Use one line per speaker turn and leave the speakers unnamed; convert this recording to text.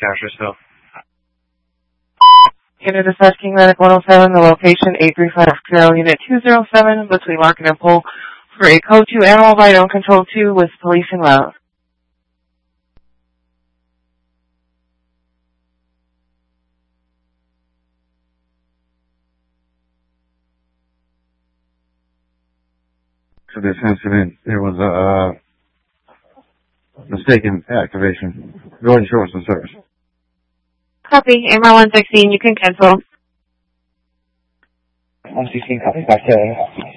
capture still.
Unit Dispatch King Medic 107, the location 835 Trail Unit 207 between Market and Pole for a Code 2 Animal Bite on Control 2 with police en route.
To this incident, there was a mistaken activation. Go ahead and show us the service.
Copy. AMR 116, you can cancel.
116, copy. Back to